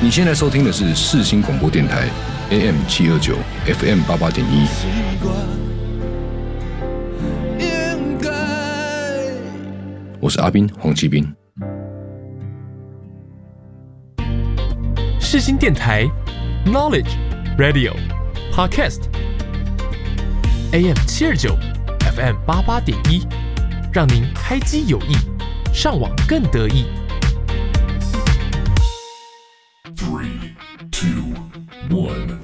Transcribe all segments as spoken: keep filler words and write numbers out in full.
你现在收听的是世新广播电台 A M 七二九 F M 八八点一。我是阿斌黄奇斌。 世新电台 Knowledge Radio Podcast A M 七二九 F M 八八点一，让您开机有益，上网更得意。 Three, two, one。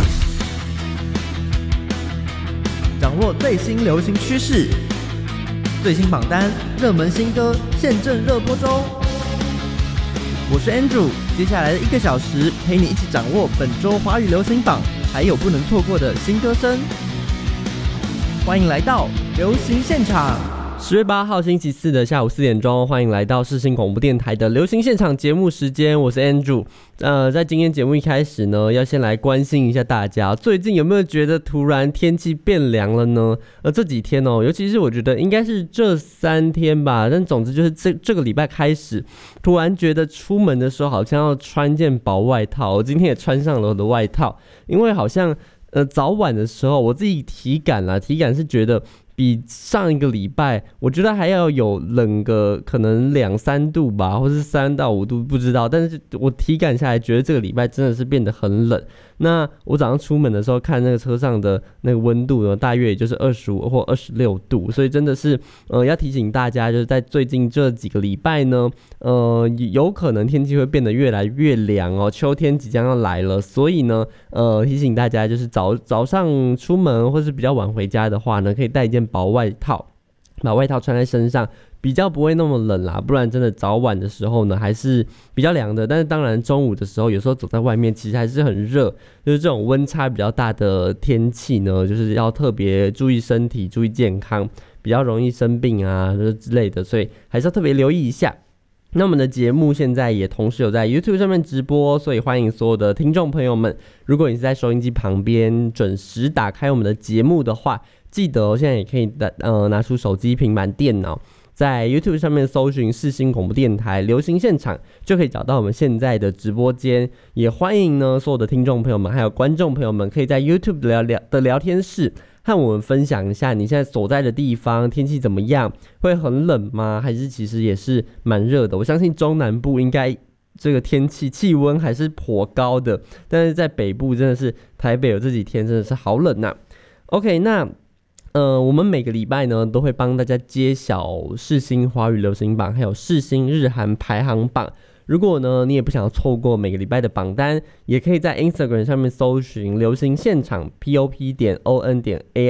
掌握最新流行趋势，最新榜单、热门新歌现正热播中。我是 Andrew， 接下来的一个小时陪你一起掌握本周华语流行榜，还有不能错过的新歌声。欢迎来到流行现场。十月八号星期四的下午四点钟，欢迎来到世新广播电台的流行现场节目时间，我是 Andrew。呃，在今天节目一开始呢，要先来关心一下大家，最近有没有觉得突然天气变凉了呢？呃，这几天哦，尤其是我觉得应该是这三天吧，但总之就是这这个礼拜开始，突然觉得出门的时候好像要穿件薄外套。我今天也穿上了我的外套，因为好像呃早晚的时候，我自己体感啦，体感是觉得比上一个礼拜，我觉得还要有冷个可能两三度吧，或是三到五度，不知道。但是我体感下来，觉得这个礼拜真的是变得很冷。那我早上出门的时候看那个车上的那个温度呢，大约也就是二十五或二十六度，所以真的是呃要提醒大家，就是在最近这几个礼拜呢，呃有可能天气会变得越来越凉哦，秋天即将要来了，所以呢，呃提醒大家就是早早上出门或是比较晚回家的话呢，可以带一件薄外套，把外套穿在身上，比较不会那么冷啦，不然真的早晚的时候呢还是比较凉的。但是当然中午的时候，有时候走在外面其实还是很热，就是这种温差比较大的天气呢，就是要特别注意身体，注意健康，比较容易生病啊之类的，所以还是要特别留意一下。那我们的节目现在也同时有在 YouTube 上面直播，所以欢迎所有的听众朋友们，如果你是在收音机旁边准时打开我们的节目的话，记得哦，现在也可以呃拿出手机、平板电脑，在 YouTube 上面搜寻世新广播电台流行现场，就可以找到我们现在的直播间。也欢迎呢所有的听众朋友们还有观众朋友们，可以在 YouTube 的 聊, 聊的聊天室和我们分享一下你现在所在的地方天气怎么样，会很冷吗？还是其实也是蛮热的？我相信中南部应该这个天气气温还是颇高的，但是在北部真的是台北有这几天真的是好冷啊。OK， 那呃，我们每个礼拜呢都会帮大家揭晓世新华语流行榜还有世新日韩排行榜。如果呢你也不想要错过每个礼拜的榜单，也可以在 Instagram 上面搜寻流行现场 P O P 点 O N 点 A